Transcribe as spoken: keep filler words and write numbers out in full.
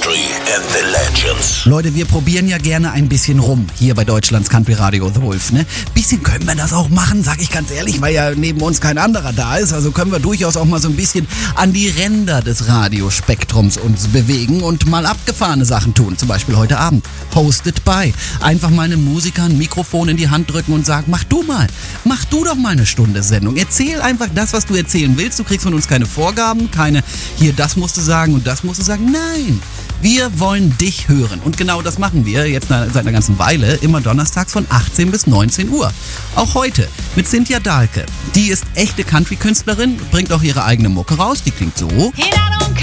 Country and the Legends. Leute, wir probieren ja gerne ein bisschen rum hier bei Deutschlands Country Radio The Wolf, ne? Bisschen können wir das auch machen, sag ich ganz ehrlich, weil ja neben uns kein anderer da ist. Also können wir durchaus auch mal so ein bisschen an die Ränder des Radiospektrums uns bewegen und mal abgefahrene Sachen tun. Zum Beispiel heute Abend. Hosted by. Einfach mal einem Musiker ein Mikrofon in die Hand drücken und sagen, mach du mal. Mach du doch mal eine Stunde Sendung. Erzähl einfach das, was du erzählen willst. Du kriegst von uns keine Vorgaben, keine, hier, das musst du sagen und das musst du sagen. Nein, wir wollen dich hören. Und genau das machen wir jetzt seit einer ganzen Weile, immer donnerstags von achtzehn bis neunzehn Uhr. Auch heute mit Cynthia Dahlke. Die ist echte Country-Künstlerin, bringt auch ihre eigene Mucke raus. Die klingt so.